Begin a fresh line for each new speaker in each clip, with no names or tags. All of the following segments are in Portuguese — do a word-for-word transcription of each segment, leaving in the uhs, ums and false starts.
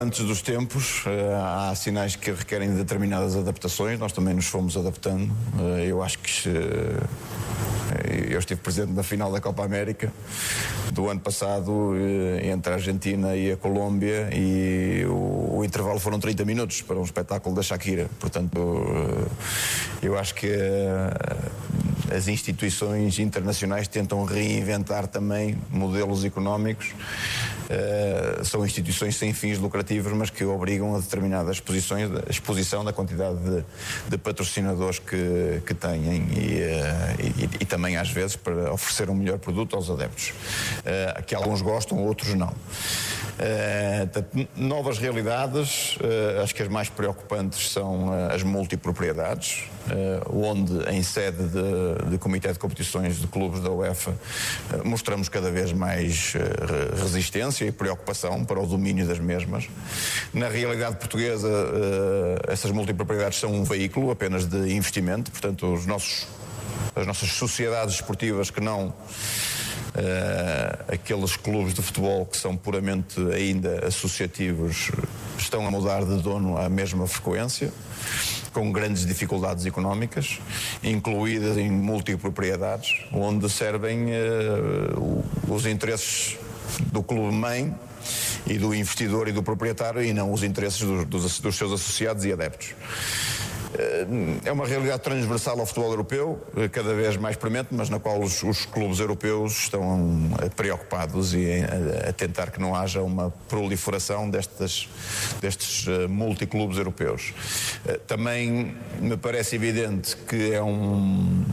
Antes dos tempos, há sinais que requerem determinadas adaptações, nós também nos fomos adaptando. Eu acho que eu estive presente na final da Copa América do ano passado, entre a Argentina e a Colômbia, e o, o intervalo foram trinta minutos para um espetáculo da Shakira. Portanto, eu acho que as instituições internacionais tentam reinventar também modelos económicos. Uh, são instituições sem fins lucrativos, mas que obrigam a determinadas exposições, a exposição da quantidade de, de patrocinadores que, que têm e, uh, e, e também às vezes para oferecer um melhor produto aos adeptos, uh, que alguns gostam, outros não. Uh, novas realidades, uh, acho que as mais preocupantes são uh, as multipropriedades, uh, onde em sede de, de Comitê de Competições de Clubes da UEFA uh, mostramos cada vez mais uh, resistência e preocupação para o domínio das mesmas. Na realidade portuguesa, uh, essas multipropriedades são um veículo apenas de investimento, portanto os nossos, as nossas sociedades esportivas que não Uh, aqueles clubes de futebol que são puramente ainda associativos estão a mudar de dono à mesma frequência, com grandes dificuldades económicas, incluídas em multipropriedades, onde servem uh, os interesses do clube-mãe e do investidor e do proprietário, e não os interesses dos, dos, dos seus associados e adeptos. É uma realidade transversal ao futebol europeu, cada vez mais premente, mas na qual os, os clubes europeus estão preocupados e a, a tentar que não haja uma proliferação destes, destes multiclubes europeus. Também me parece evidente que é um...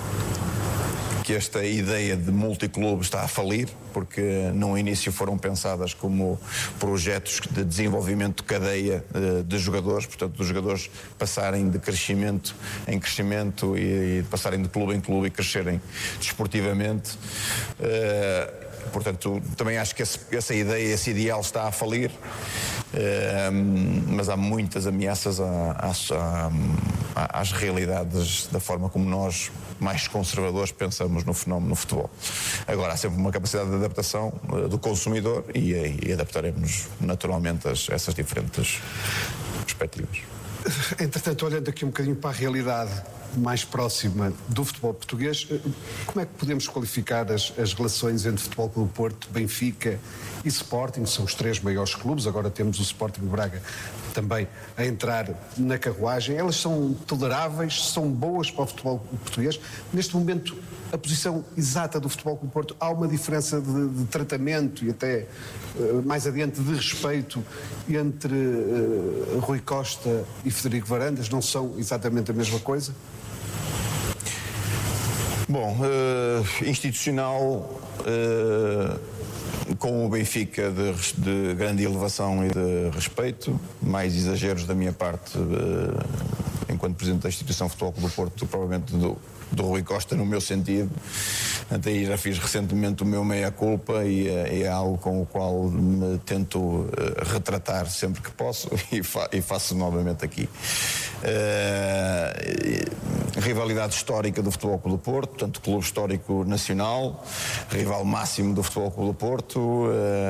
que esta ideia de multiclube está a falir, porque no início foram pensadas como projetos de desenvolvimento de cadeia de jogadores, portanto, dos jogadores passarem de crescimento em crescimento e, e passarem de clube em clube e crescerem desportivamente. Uh, Portanto, também acho que esse, essa ideia, esse ideal está a falir, uh, mas há muitas ameaças à, à, à, às realidades da forma como nós, mais conservadores, pensamos no fenómeno no futebol. Agora, há sempre uma capacidade de adaptação uh, do consumidor e, e adaptaremos naturalmente as, essas diferentes perspectivas.
Entretanto, olhando aqui um bocadinho para a realidade mais próxima do futebol português, como é que podemos qualificar as, as relações entre Futebol Clube do Porto, Benfica e Sporting? São os três maiores clubes, agora temos o Sporting de Braga também a entrar na carruagem. Elas são toleráveis, são boas para o futebol português? Neste momento, a posição exata do Futebol Clube do Porto, há uma diferença de, de tratamento e até uh, mais adiante de respeito entre uh, Rui Costa e Frederico Varandas? Não são exatamente a mesma coisa?
Bom, uh, institucional, uh, com o Benfica de, de grande elevação e de respeito, mais exageros da minha parte, uh, enquanto Presidente da Instituição Futebol Clube do Porto, provavelmente do, do Rui Costa, no meu sentido. Até aí já fiz recentemente o meu meia-culpa e, e é algo com o qual me tento uh, retratar sempre que posso e, fa e faço novamente aqui. Uh, rivalidade histórica do Futebol Clube do Porto, portanto, clube histórico nacional, rival máximo do Futebol Clube do Porto, uh,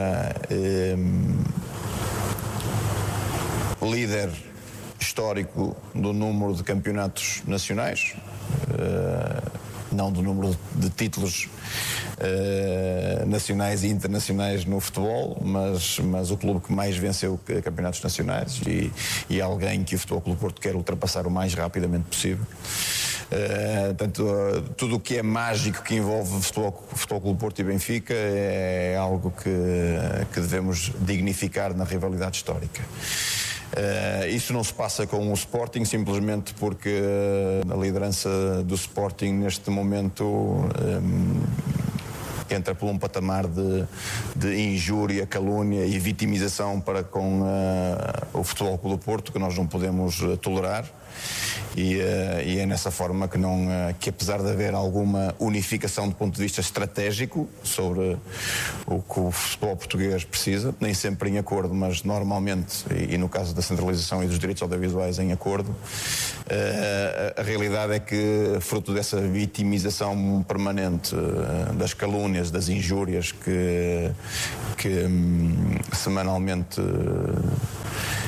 um, líder histórico do número de campeonatos nacionais, uh, não do número de títulos uh, nacionais e internacionais no futebol, mas, mas o clube que mais venceu campeonatos nacionais e, e alguém que o Futebol Clube do Porto quer ultrapassar o mais rapidamente possível. Uh, portanto, uh, tudo o que é mágico que envolve Futebol, Futebol Clube do Porto e Benfica é algo que, que devemos dignificar na rivalidade histórica. Uh, isso não se passa com o Sporting, simplesmente porque uh, a liderança do Sporting neste momento um, entra por um patamar de, de injúria, calúnia e vitimização para com uh, o Futebol Clube do Porto, que nós não podemos uh, tolerar. E, uh, e é nessa forma que, não, uh, que apesar de haver alguma unificação do ponto de vista estratégico sobre o que o futebol português precisa, nem sempre em acordo, mas normalmente, e, e no caso da centralização e dos direitos audiovisuais em acordo, uh, a, a realidade é que, fruto dessa vitimização permanente, uh, das calúnias, das injúrias que, que um, semanalmente uh,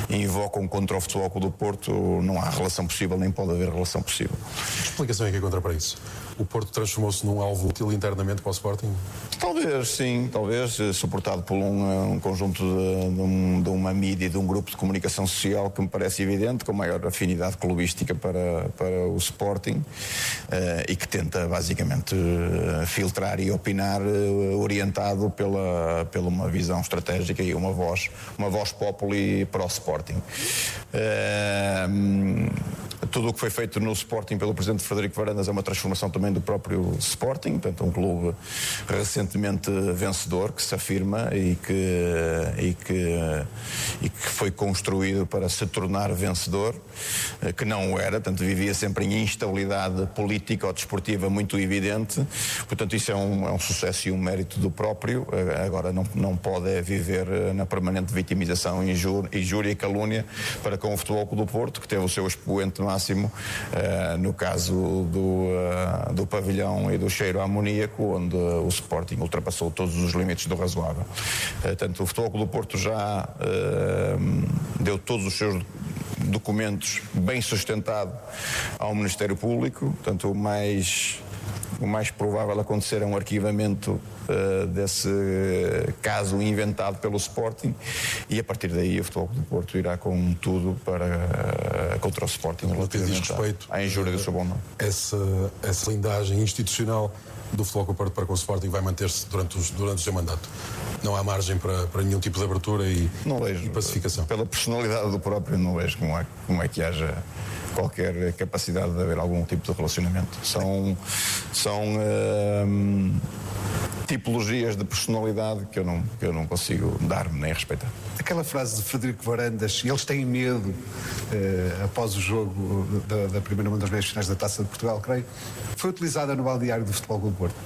invocam contra o Futebol Clube do Porto, não há relação possível, nem pode haver relação possível.
Que explicação é que encontra para isso? O Porto transformou-se num alvo útil internamente para o Sporting?
Talvez, sim, talvez, suportado por um, um conjunto de, de, um, de uma mídia, de um grupo de comunicação social que me parece evidente, com maior afinidade clubística para, para o Sporting, uh, e que tenta basicamente uh, filtrar e opinar uh, orientado pela, pela uma visão estratégica e uma voz, uma voz populi para o Sporting. Uh, tudo o que foi feito no Sporting pelo presidente Frederico Varandas é uma transformação também do próprio Sporting, portanto um clube recentemente vencedor, que se afirma e que, e que, e que foi construído para se tornar vencedor, que não o era, portanto vivia sempre em instabilidade política ou desportiva muito evidente, portanto isso é um, é um sucesso e um mérito do próprio, agora não, não pode viver na permanente vitimização, injúria, injúria e calúnia para com o Futebol Clube do Porto, que teve o seu expoente máximo uh, no caso do, uh, do pavilhão e do cheiro a amoníaco, onde uh, o Sporting ultrapassou todos os limites do razoável. Uh, tanto o Futebol Clube do Porto já uh, deu todos os seus documentos bem sustentado ao Ministério Público, portanto o mais o mais provável acontecer é um arquivamento uh, desse caso inventado pelo Sporting, e a partir daí o Futebol Clube do Porto irá com tudo para, uh, contra o Sporting relativamente
respeito
à injúria do seu bom nome.
Essa, essa blindagem institucional do Futebol Clube do Porto para com o Sporting vai manter-se durante, os, durante o seu mandato? Não há margem para, para nenhum tipo de abertura e,
não vejo,
e pacificação?
Pela personalidade do próprio, não vejo como é, como é que haja qualquer capacidade de haver algum tipo de relacionamento. São, são uh, tipologias de personalidade que eu não, que eu não consigo dar-me nem respeitar.
Aquela frase de Frederico Varandas, eles têm medo, uh, após o jogo da, da primeira uma das meias finais da Taça de Portugal, creio, foi utilizada no balneário do Futebol Clube do Porto.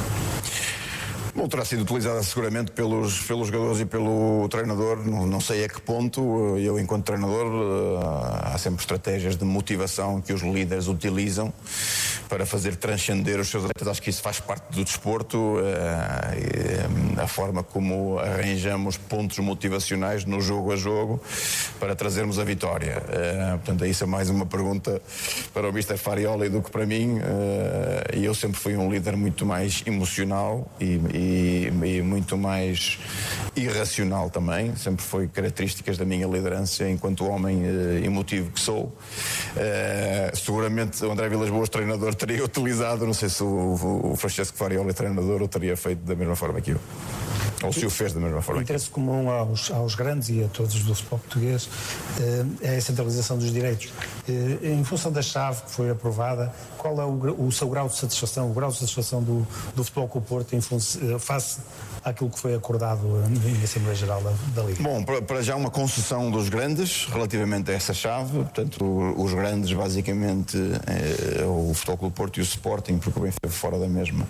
Bom, terá sido utilizada seguramente pelos, pelos jogadores e pelo treinador, não, não sei a que ponto. Eu, enquanto treinador, há sempre estratégias de motivação que os líderes utilizam para fazer transcender os seus atletas. Acho que isso faz parte do desporto, a forma como arranjamos pontos motivacionais no jogo a jogo para trazermos a vitória. Portanto, isso é mais uma pergunta para o mister Farioli do que para mim. E eu sempre fui um líder muito mais emocional e, e E, e muito mais irracional também, sempre foi características da minha liderança enquanto homem eh, emotivo que sou. Eh, seguramente o André Vilas Boas, treinador, teria utilizado, não sei se o, o Francesco Farioli, treinador, o teria feito da mesma forma que eu. Ou se o fez da mesma forma.
O interesse comum aos, aos grandes e a todos do futebol português é a centralização dos direitos. Em função da chave que foi aprovada, qual é o, o seu grau de satisfação, o grau de satisfação do, do Futebol Clube do Porto em função, face àquilo que foi acordado na Assembleia Geral da, da Liga? Bom,
para, para já uma concessão dos grandes relativamente a essa chave, portanto os grandes basicamente é, o Futebol Clube do Porto e o Sporting, porque o Benfica fora da mesma,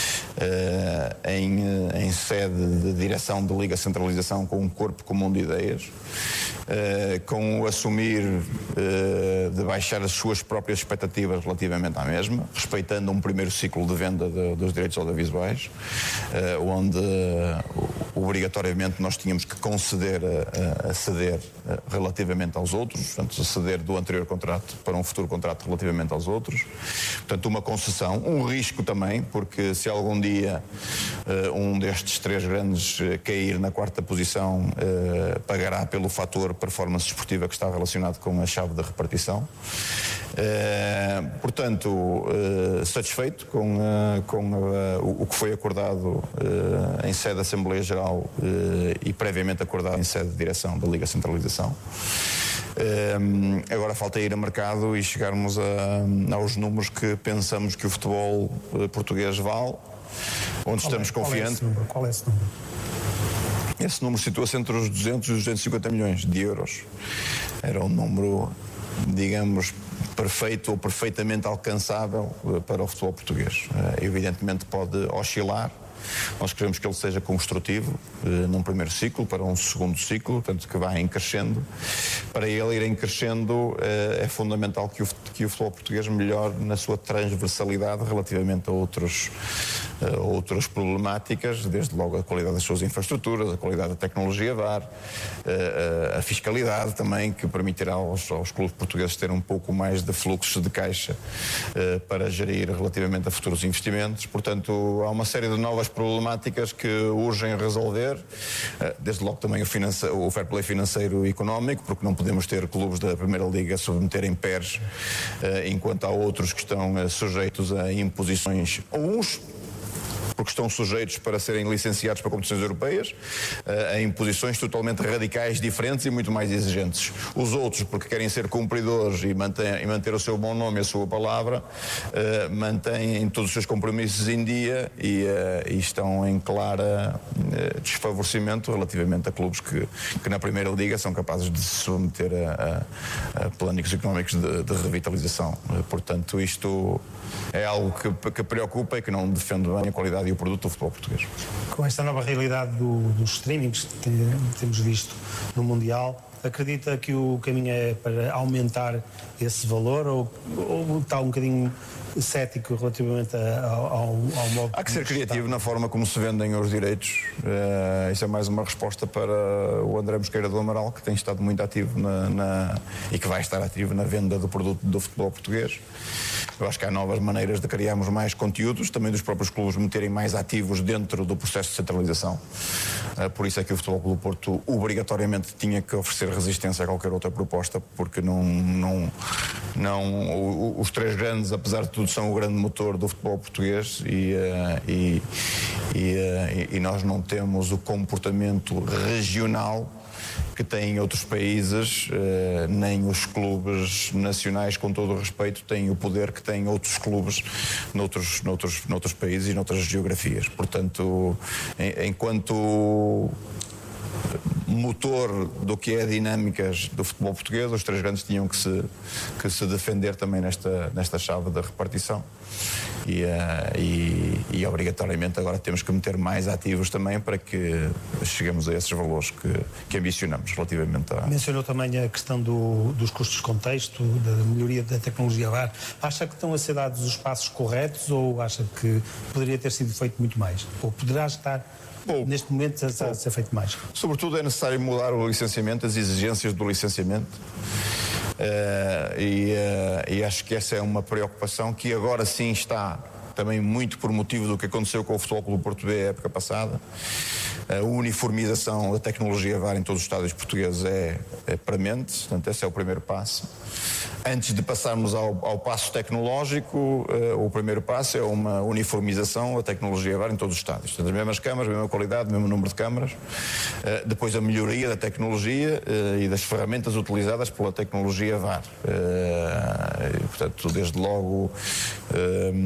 é, em, em sede de direção de Liga Centralização com um corpo comum de ideias, uh, com o assumir uh, de baixar as suas próprias expectativas relativamente à mesma, respeitando um primeiro ciclo de venda de, dos direitos audiovisuais, uh, onde uh, obrigatoriamente nós tínhamos que conceder a, a ceder uh, relativamente aos outros, portanto a ceder do anterior contrato para um futuro contrato relativamente aos outros, portanto uma concessão, um risco também, porque se algum dia uh, um destes três grandes cair na quarta posição, eh, pagará pelo fator performance esportiva que está relacionado com a chave da repartição. Eh, portanto, eh, satisfeito com, eh, com eh, o, o que foi acordado eh, em sede da Assembleia Geral eh, e previamente acordado em sede de direção da Liga Centralização. Uh, agora falta ir a mercado e chegarmos a, aos números que pensamos que o futebol uh, português vale, onde
qual
estamos
é,
confiantes.
Qual é esse número?
Esse número situa-se entre os duzentos e os duzentos e cinquenta milhões de euros. Era um número, digamos, perfeito ou perfeitamente alcançável uh, para o futebol português. Uh, evidentemente pode oscilar. Nós queremos que ele seja construtivo eh, num primeiro ciclo, para um segundo ciclo, portanto que vá em crescendo. Para ele ir em crescendo eh, é fundamental que o, que o futebol português melhore na sua transversalidade relativamente a outros, uh, outras problemáticas, desde logo a qualidade das suas infraestruturas, a qualidade da tecnologia V A R, uh, uh, a fiscalidade também, que permitirá aos, aos clubes portugueses ter um pouco mais de fluxo de caixa uh, para gerir relativamente a futuros investimentos. Portanto, há uma série de novas problemáticas que urgem resolver, uh, desde logo também o, finance, o fair play financeiro e económico, porque não podemos ter clubes da Primeira Liga a submeterem P E Rs, uh, enquanto há outros que estão uh, sujeitos a imposições, uns porque estão sujeitos para serem licenciados para competições europeias, a imposições totalmente radicais, diferentes e muito mais exigentes. Os outros, porque querem ser cumpridores e manter, e manter o seu bom nome e a sua palavra, uh, mantêm todos os seus compromissos em dia e, uh, e estão em clara uh, desfavorecimento relativamente a clubes que, que na Primeira Liga são capazes de se submeter a, a, a plânicos económicos de, de revitalização. Uh, portanto, isto é algo que, que preocupa e que não defende bem a qualidade e o produto do futebol português.
Com esta nova realidade do, dos streamings que temos visto no Mundial, acredita que o caminho é para aumentar esse valor ou, ou está um bocadinho cético relativamente ao, ao, ao modo...
Há que ser criativo na forma como se vendem os direitos. Uh, isso é mais uma resposta para o André Mosqueira do Amaral, que tem estado muito ativo na, na, e que vai estar ativo na venda do produto do futebol português. Eu acho que há novas maneiras de criarmos mais conteúdos, também dos próprios clubes meterem mais ativos dentro do processo de centralização. Uh, por isso é que o Futebol Clube do Porto obrigatoriamente tinha que oferecer resistência a qualquer outra proposta, porque não, não, não, os três grandes, apesar de tudo, são o grande motor do futebol português e, uh, e, e, uh, e nós não temos o comportamento regional que têm outros países, uh, nem os clubes nacionais, com todo o respeito, têm o poder que têm outros clubes noutros, noutros, noutros países e noutras geografias. Portanto, em, enquanto motor do que é dinâmicas do futebol português, os três grandes tinham que se, que se defender também nesta, nesta chave da repartição e, uh, e, e obrigatoriamente agora temos que meter mais ativos também para que cheguemos a esses valores que, que ambicionamos relativamente a...
Mencionou também a questão do, dos custos de contexto, da melhoria da tecnologia V A R. Acha que estão a ser dados os passos corretos ou acha que poderia ter sido feito muito mais? Ou poderá estar... Bom, neste momento está a ser feito mais.
Sobretudo é necessário mudar o licenciamento, as exigências do licenciamento. Uh, e, uh, e acho que essa é uma preocupação que agora sim está também muito por motivo do que aconteceu com o Futebol Clube do Porto B a época passada. A uniformização da tecnologia V A R em todos os estádios portugueses é, é premente, portanto esse é o primeiro passo. Antes de passarmos ao, ao passo tecnológico, uh, o primeiro passo é uma uniformização da tecnologia V A R em todos os estádios. Portanto, as mesmas câmaras, a mesma qualidade, o mesmo número de câmaras. Uh, depois a melhoria da tecnologia uh, e das ferramentas utilizadas pela tecnologia V A R. Uh, e, portanto, desde logo uh,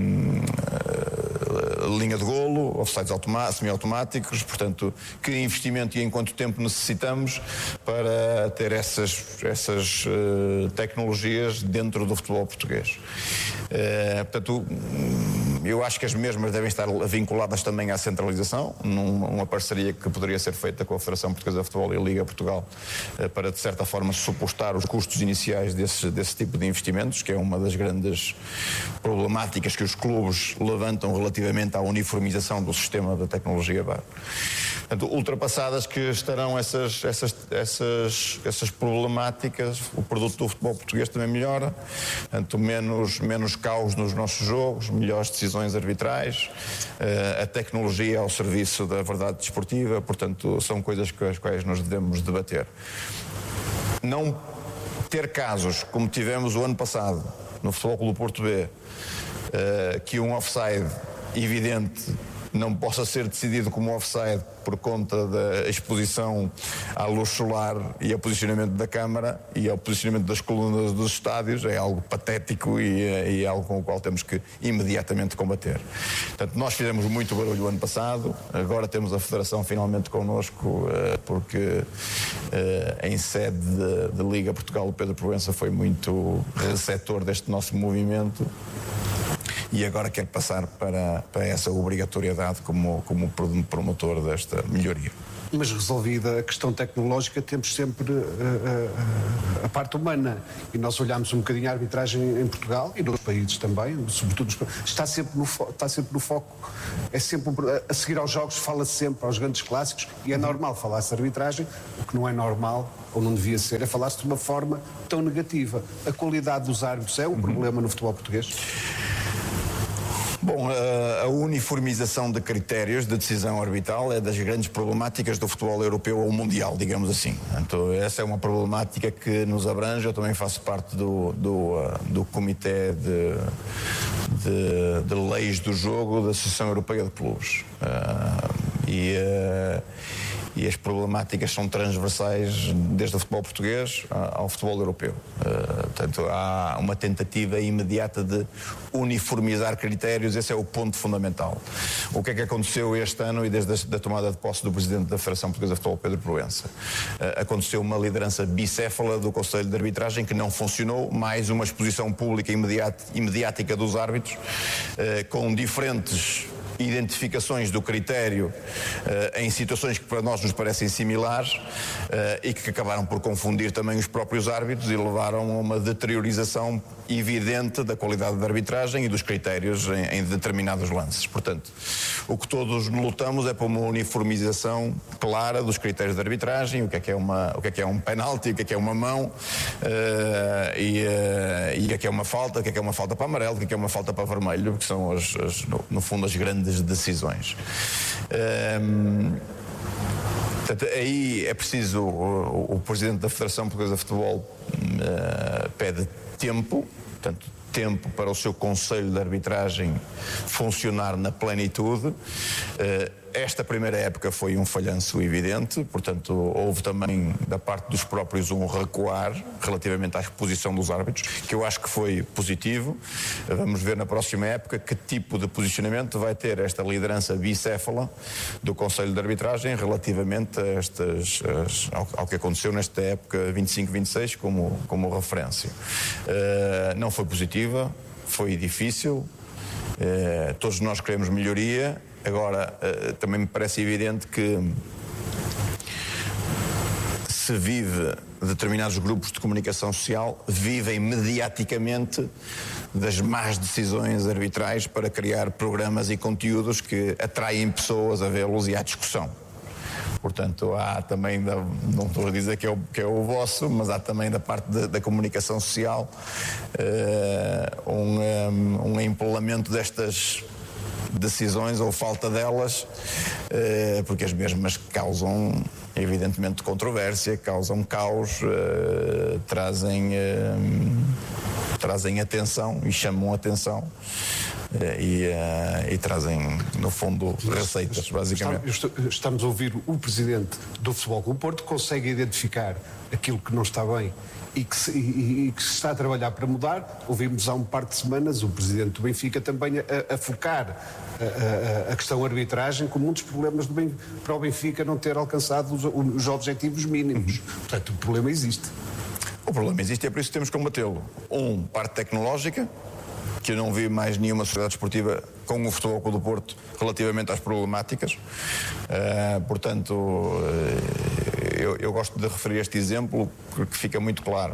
uh, linha de golo, offsides semi-automáticos, portanto, que investimento e em quanto tempo necessitamos para ter essas, essas uh, tecnologias dentro do futebol português. Uh, portanto, eu acho que as mesmas devem estar vinculadas também à centralização, numa parceria que poderia ser feita com a Federação Portuguesa de Futebol e a Liga Portugal, uh, para de certa forma suportar os custos iniciais desse, desse tipo de investimentos, que é uma das grandes problemáticas que os clubes levantam relativamente à uniformização do sistema da tecnologia V A R. Portanto, ultrapassadas que estarão essas, essas, essas, essas problemáticas, o produto do futebol português também melhora, portanto, menos, menos caos nos nossos jogos, melhores decisões arbitrais, uh, a tecnologia ao serviço da verdade desportiva, portanto, são coisas com as quais nós devemos debater. Não ter casos como tivemos o ano passado no Futebol Clube do Porto B, uh, que um offside evidente não possa ser decidido como offside por conta da exposição à luz solar e ao posicionamento da câmara e ao posicionamento das colunas dos estádios, é algo patético e, e é algo com o qual temos que imediatamente combater. Portanto, nós fizemos muito barulho o ano passado, agora temos a Federação finalmente connosco, porque em sede de, de Liga Portugal o Pedro Proença foi muito receptor deste nosso movimento e agora quer passar para, para essa obrigatoriedade como, como promotor desta melhoria.
Mas resolvida a questão tecnológica, temos sempre uh, uh, a parte humana. E nós olhamos um bocadinho a arbitragem em Portugal e nos países também, sobretudo nos, está, sempre no fo, está sempre no foco. É sempre, a seguir aos jogos, fala-se sempre aos grandes clássicos e é normal falar-se de arbitragem. O que não é normal, ou não devia ser, é falar-se de uma forma tão negativa. A qualidade dos árbitros é um uhum. problema no futebol português?
Bom, a, a uniformização de critérios de decisão arbitral é das grandes problemáticas do futebol europeu ou mundial, digamos assim. Então, essa é uma problemática que nos abrange. Eu também faço parte do, do, do Comitê de, de, de Leis do Jogo da Associação Europeia de Clubes. Uh, e... Uh, E as problemáticas são transversais desde o futebol português ao futebol europeu. Uh, portanto, há uma tentativa imediata de uniformizar critérios, esse é o ponto fundamental. O que é que aconteceu este ano e desde a da tomada de posse do Presidente da Federação Portuguesa de Futebol, Pedro Proença? Uh, aconteceu uma liderança bicéfala do Conselho de Arbitragem que não funcionou, mais uma exposição pública imediata, imediática dos árbitros, uh, com diferentes identificações do critério uh, em situações que para nós nos parecem similares uh, e que acabaram por confundir também os próprios árbitros e levaram a uma deteriorização evidente da qualidade da arbitragem e dos critérios em, em determinados lances. Portanto, o que todos lutamos é por uma uniformização clara dos critérios de arbitragem, o que é que é, uma, o que é, que é um penalti, o que é que é uma mão uh, e, uh, e o que é que é uma falta, o que é que é uma falta para amarelo, o que é que é uma falta para vermelho, que são as, as, no, no fundo as grandes decisões. Um, portanto, aí é preciso, o, o Presidente da Federação Portuguesa de Futebol uh, pede tempo, portanto, tempo para o seu Conselho de Arbitragem funcionar na plenitude. Uh, Esta primeira época foi um falhanço evidente, portanto, houve também da parte dos próprios um recuar relativamente à exposição dos árbitros, que eu acho que foi positivo. Vamos ver na próxima época que tipo de posicionamento vai ter esta liderança bicéfala do Conselho de Arbitragem relativamente a estas, as, ao, ao que aconteceu nesta época vinte e cinco vinte e seis como, como referência. Uh, não foi positiva, foi difícil, uh, todos nós queremos melhoria. Agora, uh, também me parece evidente que se vive, determinados grupos de comunicação social vivem mediaticamente das más decisões arbitrais para criar programas e conteúdos que atraem pessoas a vê-los e à discussão. Portanto, há também, da, não estou a dizer que é o, que é o vosso, mas há também da parte de, da comunicação social uh, um, um, um empolamento destas decisões ou falta delas, uh, porque as mesmas causam evidentemente controvérsia, causam caos, uh, trazem, uh, trazem atenção e chamam atenção. E, uh, e trazem, no fundo, receitas, basicamente.
Estamos a ouvir o Presidente do Futebol Clube do Porto, consegue identificar aquilo que não está bem e que, se, e, e que se está a trabalhar para mudar. Ouvimos há um par de semanas o Presidente do Benfica também a, a focar a, a, a questão arbitragem como um dos problemas do Benfica, para o Benfica não ter alcançado os, os objetivos mínimos. Portanto, o problema existe.
O problema existe e é por isso que temos que combatê-lo. Um, parte tecnológica, que eu não vi mais nenhuma sociedade esportiva com o Futebol Clube do Porto relativamente às problemáticas. Uh, portanto, uh, eu, eu gosto de referir este exemplo porque fica muito claro.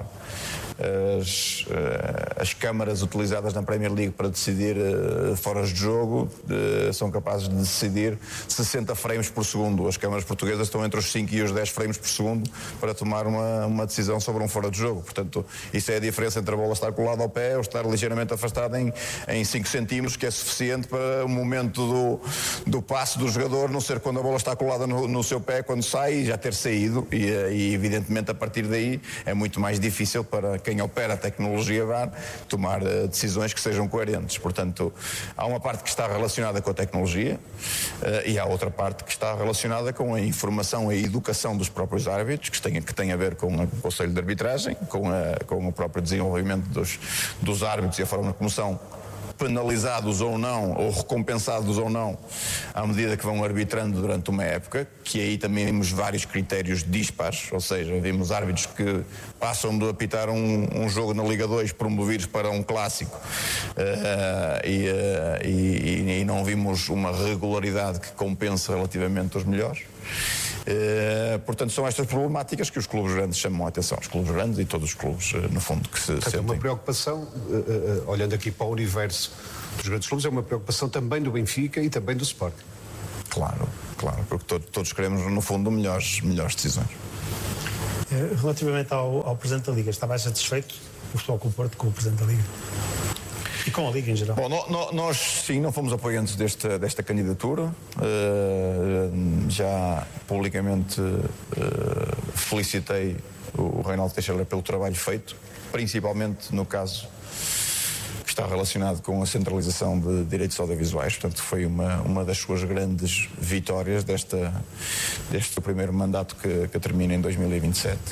As, uh, as câmaras utilizadas na Premier League para decidir uh, foras de jogo uh, são capazes de decidir sessenta frames por segundo. As câmaras portuguesas estão entre os cinco e os dez frames por segundo para tomar uma, uma decisão sobre um fora de jogo. Portanto, isso é a diferença entre a bola estar colada ao pé ou estar ligeiramente afastada em, em cinco centímetros, que é suficiente para o momento do, do passe do jogador não ser quando a bola está colada no, no seu pé, quando sai, e já ter saído. E, e evidentemente a partir daí é muito mais difícil para quem opera a tecnologia V A R tomar uh, decisões que sejam coerentes. Portanto, há uma parte que está relacionada com a tecnologia uh, e há outra parte que está relacionada com a informação e a educação dos próprios árbitros, que tem, que tem a ver com o Conselho de Arbitragem, com, a, com o próprio desenvolvimento dos, dos árbitros e a forma como são penalizados ou não, ou recompensados ou não, à medida que vão arbitrando durante uma época, que aí também vimos vários critérios dispares, ou seja, vimos árbitros que passam de apitar um, um jogo na Liga dois promovidos para um clássico uh, e, uh, e, e não vimos uma regularidade que compense relativamente os melhores. Uh, portanto, são estas problemáticas que os clubes grandes chamam a atenção, os clubes grandes e todos os clubes, uh, no fundo, que se
Portanto,
sentem.
É uma preocupação, uh, uh, olhando aqui para o universo dos grandes clubes, é uma preocupação também do Benfica e também do Sporting.
Claro, claro, porque todos, todos queremos, no fundo, melhores, melhores decisões.
Relativamente ao, ao Presidente da Liga, está mais satisfeito o Futebol Clube do Porto com o Presidente da Liga? E com a Liga em geral?
Bom, no, no, nós sim, não fomos apoiantes desta, desta candidatura. Uh, já publicamente uh, felicitei o Reinaldo Teixeira pelo trabalho feito, principalmente no caso que está relacionado com a centralização de direitos audiovisuais. Portanto, foi uma, uma das suas grandes vitórias desta, deste primeiro mandato que, que termina em dois mil e vinte e sete.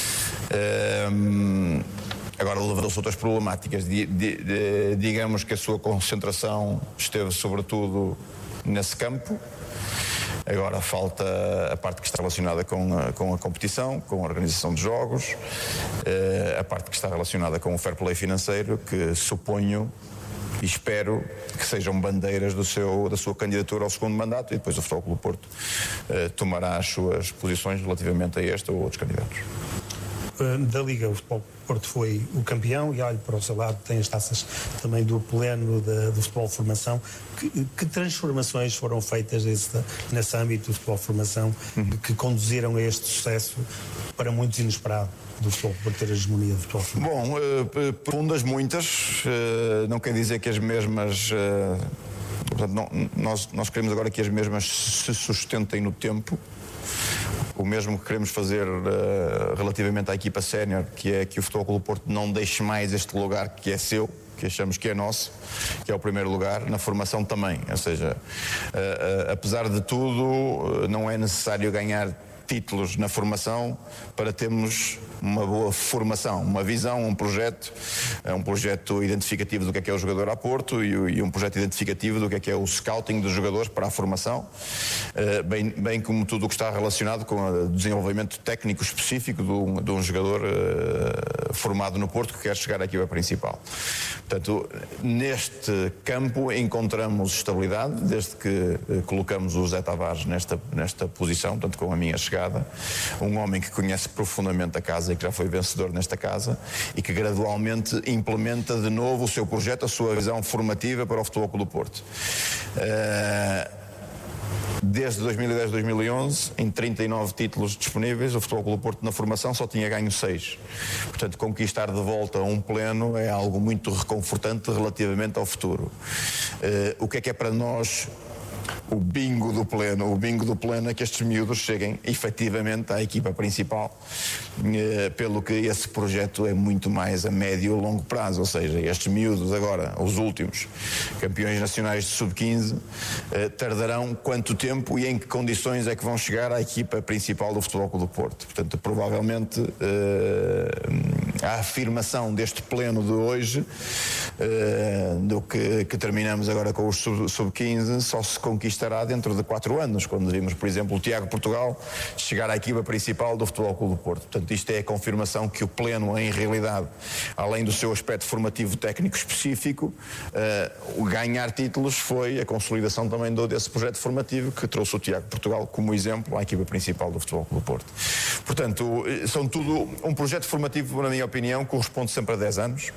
Uh, Agora levantou-se outras problemáticas. Di, di, di, digamos que a sua concentração esteve sobretudo nesse campo. Agora falta a parte que está relacionada com a, com a competição, com a organização de jogos, eh, a parte que está relacionada com o fair play financeiro, que suponho e espero que sejam bandeiras do seu, da sua candidatura ao segundo mandato, e depois o Futebol Clube do Porto eh, tomará as suas posições relativamente a este ou outros candidatos.
Da Liga, o Futebol Porto foi o campeão e olho para o seu lado, tem as taças também do pleno de, do futebol de formação. Que, que transformações foram feitas nesse, nesse âmbito do futebol de formação uhum. que conduziram a este sucesso para muitos inesperado do futebol por ter a hegemonia do futebol de formação?
Bom, uh, profundas muitas, uh, não quer dizer que as mesmas... Uh, portanto, não, nós, nós queremos agora que as mesmas se sustentem no tempo. O mesmo que queremos fazer uh, relativamente à equipa sénior, que é que o Futebol Clube do Porto não deixe mais este lugar que é seu, que achamos que é nosso, que é o primeiro lugar, na formação também. Ou seja, uh, uh, apesar de tudo, uh, não é necessário ganhar títulos na formação para termos uma boa formação, uma visão, um projeto, um projeto identificativo do que é que é o jogador a Porto e um projeto identificativo do que é que é o scouting dos jogadores para a formação, bem, bem como tudo o que está relacionado com o desenvolvimento técnico específico de um, de um jogador uh, formado no Porto que quer chegar à equipa principal. Portanto, neste campo encontramos estabilidade, desde que uh, colocamos o Zé Tavares nesta, nesta posição, portanto, com a minha chegada, um homem que conhece profundamente a casa e que já foi vencedor nesta casa e que gradualmente implementa de novo o seu projeto, a sua visão formativa para o Futebol Clube do Porto. Uh, Desde dois mil e dez a dois mil e onze, em trinta e nove títulos disponíveis, o Futebol Clube do Porto na formação só tinha ganho seis. Portanto, conquistar de volta um pleno é algo muito reconfortante relativamente ao futuro. Uh, o que é que é para nós o bingo do pleno? O bingo do pleno é que estes miúdos cheguem efetivamente à equipa principal, eh, pelo que esse projeto é muito mais a médio e longo prazo, ou seja, estes miúdos agora, os últimos campeões nacionais de sub quinze, eh, tardarão quanto tempo e em que condições é que vão chegar à equipa principal do Futebol Clube do Porto. Portanto, provavelmente eh, a afirmação deste pleno de hoje, eh, do que, que terminamos agora com os sub quinze, só se conquistará dentro de quatro anos, quando vimos, por exemplo, o Tiago Portugal chegar à equipa principal do Futebol Clube do Porto. Portanto, isto é a confirmação que o pleno, em realidade, além do seu aspecto formativo técnico específico, uh, ganhar títulos foi a consolidação também do, desse projeto formativo que trouxe o Tiago Portugal como exemplo à equipa principal do Futebol Clube do Porto. Portanto, são tudo um projeto formativo, na minha opinião, corresponde sempre a dez anos.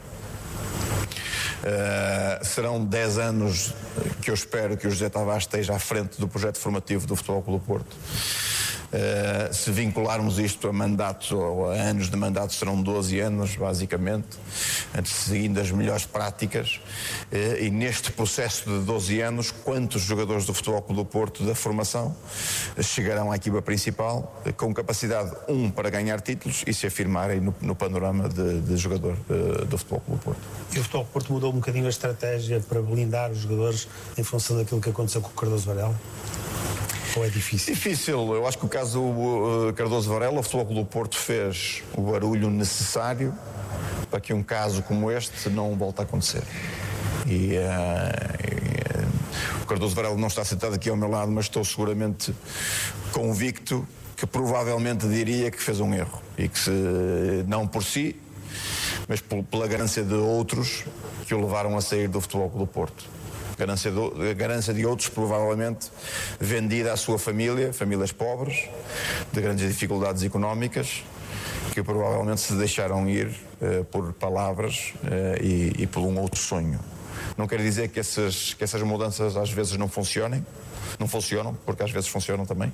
Uh, serão dez anos que eu espero que o José Tavares esteja à frente do projeto formativo do Futebol Clube do Porto. Uh, se vincularmos isto a mandatos ou a anos de mandato, serão doze anos, basicamente, seguindo as melhores práticas. Uh, e neste processo de doze anos, quantos jogadores do Futebol Clube do Porto da formação chegarão à equipa principal uh, com capacidade, um, para ganhar títulos e se afirmarem no, no panorama de, de jogador uh, do Futebol Clube do Porto?
E o Futebol Clube do Porto mudou um bocadinho a estratégia para blindar os jogadores em função daquilo que aconteceu com o Cardoso Varela? Ou é difícil?
Difícil. Eu acho que o caso do uh, Cardoso Varela, o Futebol Clube do Porto fez o barulho necessário para que um caso como este não volte a acontecer. E, uh, e uh, o Cardoso Varela não está sentado aqui ao meu lado, mas estou seguramente convicto que provavelmente diria que fez um erro e que, se, não por si, mas pela ganância de outros que o levaram a sair do Futebol Clube do Porto. ganância de, ganância de outros, provavelmente vendida à sua família, famílias pobres, de grandes dificuldades económicas, que provavelmente se deixaram ir uh, por palavras uh, e, e por um outro sonho. Não quer dizer que essas, que essas mudanças às vezes não funcionem, não funcionam, porque às vezes funcionam também.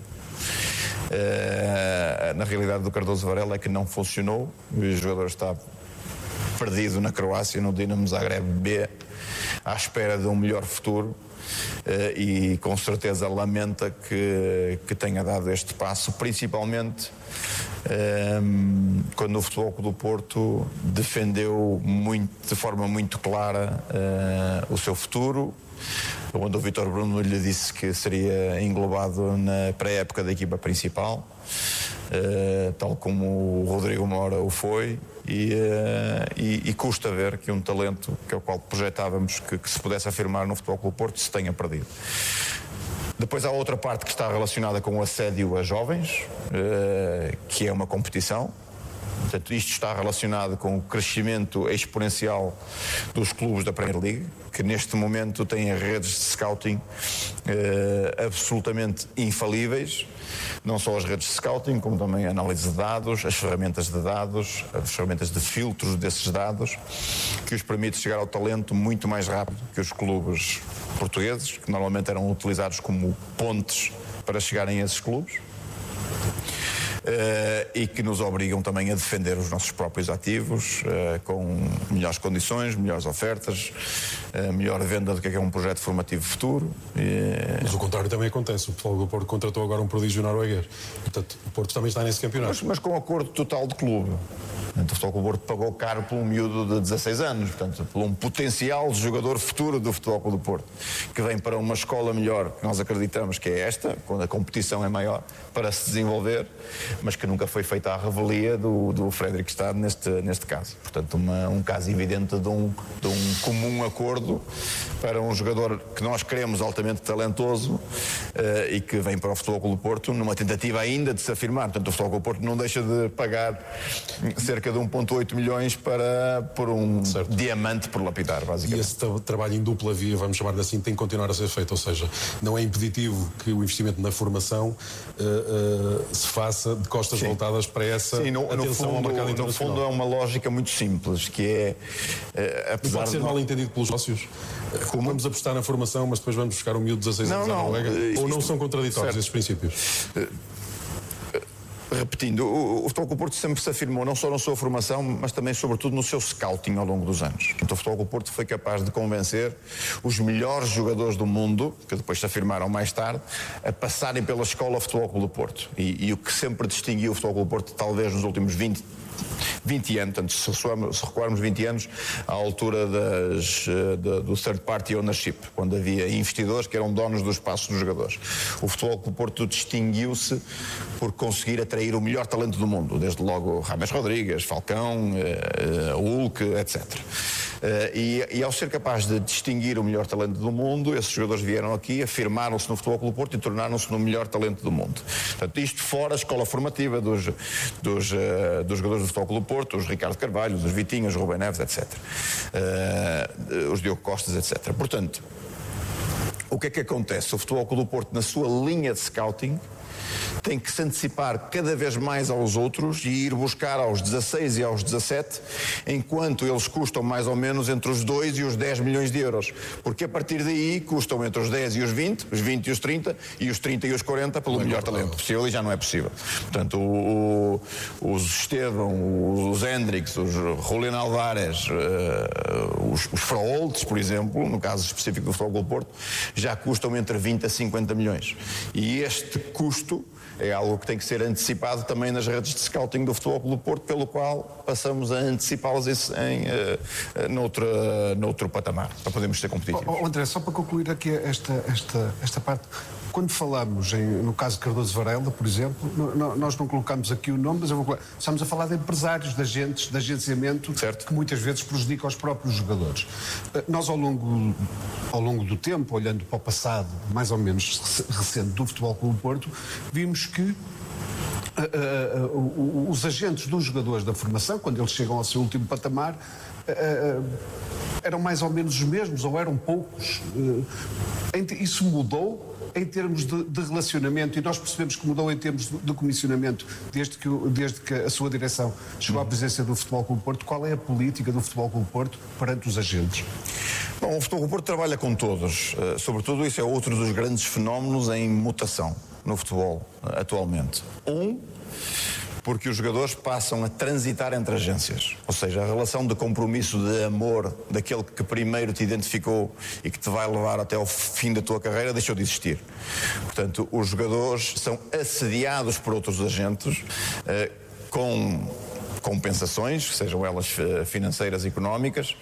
Uh, na realidade do Cardoso Varela é que não funcionou, o jogador está perdido na Croácia, no Dinamo Zagreb B, à espera de um melhor futuro. Uh, e com certeza lamenta que, que tenha dado este passo, principalmente uh, quando o Futebol Clube do Porto defendeu muito, de forma muito clara uh, o seu futuro, onde o Vítor Bruno lhe disse que seria englobado na pré-época da equipa principal, uh, tal como o Rodrigo Mora o foi. E, uh, e, e custa ver que um talento que é o qual projetávamos que, que se pudesse afirmar no Futebol Clube do Porto se tenha perdido. Depois há outra parte que está relacionada com o assédio a jovens, uh, que é uma competição. Portanto, isto está relacionado com o crescimento exponencial dos clubes da Premier League, que neste momento têm redes de scouting eh, absolutamente infalíveis. Não só as redes de scouting, como também a análise de dados, as ferramentas de dados, as ferramentas de filtros desses dados, que os permite chegar ao talento muito mais rápido que os clubes portugueses, que normalmente eram utilizados como pontes para chegarem a esses clubes. Uh, e que nos obrigam também a defender os nossos próprios ativos uh, com melhores condições, melhores ofertas, uh, melhor venda do que é, que é um projeto formativo futuro. E...
Mas o contrário também acontece. O Futebol do Porto contratou agora um prodígio norueguês. Portanto, o Porto também está nesse campeonato.
Mas, mas com acordo total de clube. Portanto, o Futebol Clube do Porto pagou caro por um miúdo de dezasseis anos, portanto, por um potencial jogador futuro do Futebol Clube do Porto, que vem para uma escola melhor, que nós acreditamos que é esta, quando a competição é maior, para se desenvolver, mas que nunca foi feita a revelia do, do Frederic Stade neste, neste caso. Portanto, uma, um caso evidente de um, de um comum acordo para um jogador que nós queremos altamente talentoso uh, e que vem para o Futebol Clube do Porto numa tentativa ainda de se afirmar. Portanto, o Futebol Clube do Porto não deixa de pagar cerca de um vírgula oito milhões para, por um certo. diamante por lapidar, basicamente.
E esse tra- trabalho em dupla via, vamos chamar assim, tem que continuar a ser feito, ou seja, não é impeditivo que o investimento na formação uh, uh, se faça de costas Sim. voltadas para essa
Sim, no,
atenção
no fundo,
ao mercado internacional.
No fundo é uma lógica muito simples, que é... Uh, apesar
não pode ser
de
mal entendido pelos sócios. Como vamos apostar na formação, mas depois vamos buscar um miúdo de dezasseis anos na Noruega? Ou não são contraditórios certo. esses princípios?
Uh, Repetindo, o, o Futebol Clube do Porto sempre se afirmou não só na sua formação, mas também, sobretudo, no seu scouting ao longo dos anos. Então, o Futebol Clube do Porto foi capaz de convencer os melhores jogadores do mundo, que depois se afirmaram mais tarde, a passarem pela escola Futebol Clube do Porto. E, e o que sempre distinguiu o Futebol Clube do Porto, talvez nos últimos vinte, vinte anos, portanto, se, se recuarmos vinte anos, à altura das, de, do third party ownership, quando havia investidores que eram donos do espaço dos jogadores. O Futebol Clube do Porto distinguiu-se por conseguir atrair o melhor talento do mundo, desde logo James Rodrigues, Falcão, uh, Hulk, etcétera. Uh, e, e ao ser capaz de distinguir o melhor talento do mundo, esses jogadores vieram aqui, afirmaram-se no Futebol Clube do Porto e tornaram-se no melhor talento do mundo. Portanto, isto fora a escola formativa dos, dos, uh, dos jogadores do Futebol Clube do Porto, os Ricardo Carvalho, os Vitinhos, os Rubem Neves, etcétera. Uh, os Diogo Costas, etcétera. Portanto, o que é que acontece? O Futebol Clube do Porto, na sua linha de scouting, tem que se antecipar cada vez mais aos outros e ir buscar aos dezasseis e aos dezassete, enquanto eles custam mais ou menos entre os dois e os dez milhões de euros. Porque a partir daí custam entre os dez e os vinte, os vinte e os trinta, e os trinta e os quarenta pelo melhor talento possível, e já não é possível. Portanto, o, o, os Estevão, os Hendricks, os Julián Álvares, uh, os, os Fraoltes, por exemplo, no caso específico do Futebol Clube do Porto, já custam entre vinte a cinquenta milhões. E este custo é algo que tem que ser antecipado também nas redes de scouting do Futebol Clube do Porto, pelo qual passamos a antecipá-las em, em, uh, noutro, uh, noutro patamar, para podermos ser competitivos.
Oh, oh, André, só para concluir aqui esta, esta, esta parte, quando falamos, em, no caso de Cardoso Varela, por exemplo, no, nós não colocamos aqui o nome, mas eu vou colocar, estamos a falar de empresários, de agentes, de agenciamento, certo. Que muitas vezes prejudicam os próprios jogadores. Nós, ao longo, ao longo do tempo, olhando para o passado, mais ou menos recente do Futebol Clube do Porto, vimos que uh, uh, uh, os agentes dos jogadores da formação, quando eles chegam ao seu último patamar, uh, uh, eram mais ou menos os mesmos ou eram poucos? Isso mudou em termos de, de relacionamento, e nós percebemos que mudou em termos de, de comissionamento desde que, desde que a sua direção chegou à presidência do Futebol Clube Porto. Qual é a política do Futebol Clube Porto perante os agentes?
Bom, o Futebol Clube Porto trabalha com todos. Uh, sobretudo, isso é outro dos grandes fenómenos em mutação no futebol uh, atualmente. Um, porque os jogadores passam a transitar entre agências. Ou seja, a relação de compromisso, de amor, daquele que primeiro te identificou e que te vai levar até ao fim da tua carreira, deixou de existir. Portanto, os jogadores são assediados por outros agentes eh, com compensações, sejam elas financeiras, económicas,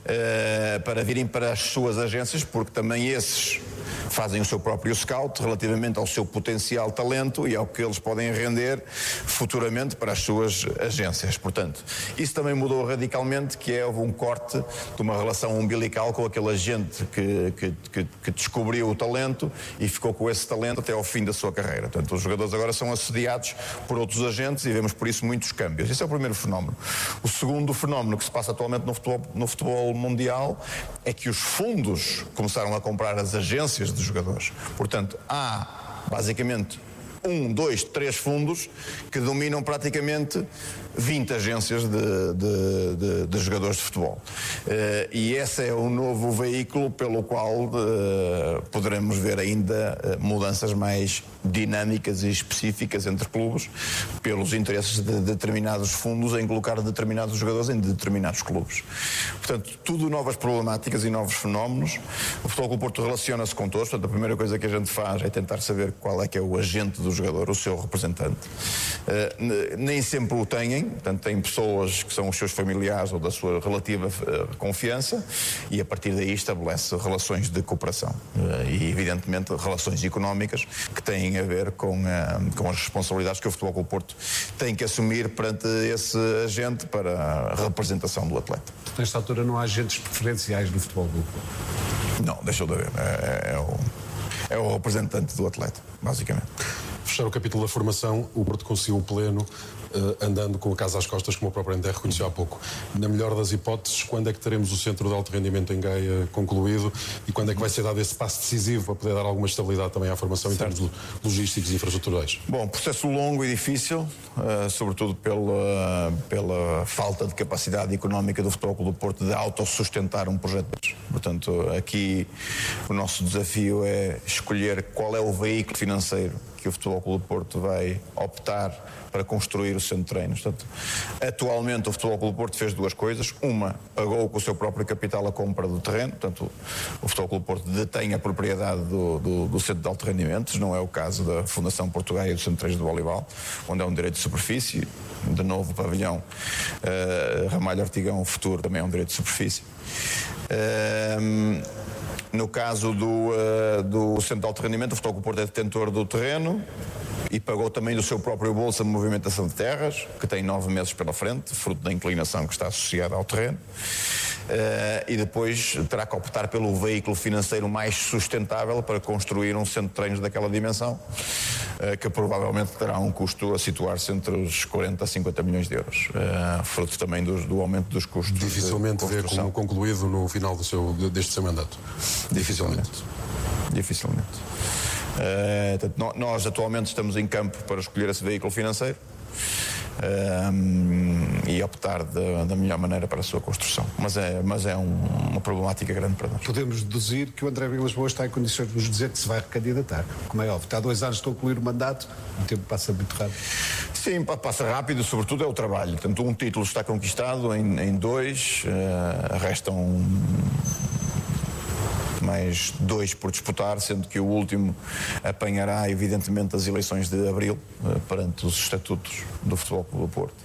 eh, para virem para as suas agências, porque também esses fazem o seu próprio scout relativamente ao seu potencial talento e ao que eles podem render futuramente para as suas agências. Portanto, isso também mudou radicalmente, que é houve um corte de uma relação umbilical com aquele agente que, que, que, que descobriu o talento e ficou com esse talento até ao fim da sua carreira. Portanto, os jogadores agora são assediados por outros agentes e vemos por isso muitos câmbios. Esse é o primeiro fenómeno. O segundo fenómeno que se passa atualmente no futebol, no futebol mundial é que os fundos começaram a comprar as agências de jogadores. Portanto, há basicamente um, dois, três fundos que dominam praticamente vinte agências de, de, de, de jogadores de futebol. Uh, e esse é o novo veículo pelo qual uh, poderemos ver ainda uh, mudanças mais dinâmicas e específicas entre clubes, pelos interesses de determinados fundos em colocar determinados jogadores em determinados clubes. Portanto, tudo novas problemáticas e novos fenómenos. O Futebol Clube Porto relaciona-se com todos. Portanto, a primeira coisa que a gente faz é tentar saber qual é que é o agente do jogador, o seu representante. Uh, nem sempre o têm. Portanto, tem pessoas que são os seus familiares ou da sua relativa uh, confiança, e a partir daí estabelece relações de cooperação uh, e, evidentemente, relações económicas que têm a ver com, uh, com as responsabilidades que o Futebol Clube Porto tem que assumir perante esse agente para a representação do atleta.
Nesta altura não há agentes preferenciais no Futebol Clube Porto?
Não, deixou de haver. É, é, o, é o representante do atleta, basicamente.
Fechar o capítulo da formação, o Porto conseguiu o pleno uh, andando com a casa às costas, como o próprio André reconheceu há pouco. Na melhor das hipóteses, quando é que teremos o centro de alto rendimento em Gaia concluído e quando é que vai ser dado esse passo decisivo para poder dar alguma estabilidade também à formação, certo, em termos logísticos e infraestruturais?
Bom, processo longo e difícil, uh, sobretudo pela, pela falta de capacidade económica do Futebol Clube do Porto de autossustentar um projeto. Portanto, aqui o nosso desafio é escolher qual é o veículo financeiro que o Futebol Clube do Porto vai optar para construir o centro de treinos. Portanto, atualmente o Futebol Clube do Porto fez duas coisas. Uma, pagou com o seu próprio capital a compra do terreno. Portanto, o Futebol Clube do Porto detém a propriedade do, do, do centro de alto rendimentos. Não é o caso da Fundação Portugal e do Centro de Treinos do Voleibol, onde é um direito de superfície. De novo, o pavilhão uh, Ramalho Ortigão Futuro também é um direito de superfície. Uh, No caso do, uh, do Centro de Alto Rendimento, o Futebol Clube do Porto é detentor do terreno e pagou também do seu próprio bolso a movimentação de terras, que tem nove meses pela frente, fruto da inclinação que está associada ao terreno. Uh, e depois terá que optar pelo veículo financeiro mais sustentável para construir um centro de treinos daquela dimensão, uh, que provavelmente terá um custo a situar-se entre os quarenta a cinquenta milhões de euros, uh, fruto também do, do aumento dos custos.
Dificilmente
de
vê como concluído no final do seu, deste seu mandato.
Dificilmente. Dificilmente. Uh, portanto, nós atualmente estamos em campo para escolher esse veículo financeiro uh, e optar de, da melhor maneira para a sua construção. Mas é, mas é um, uma problemática grande para nós.
Podemos deduzir que o André Vilas Boas está em condições de nos dizer que se vai recandidatar. Como é óbvio, está há dois anos de concluir o mandato, o tempo passa muito rápido.
Sim, passa rápido, sobretudo é o trabalho. Portanto, um título está conquistado em, em dois, uh, restam mais dois por disputar, sendo que o último apanhará, evidentemente, as eleições de abril, perante os estatutos do Futebol Clube do Porto.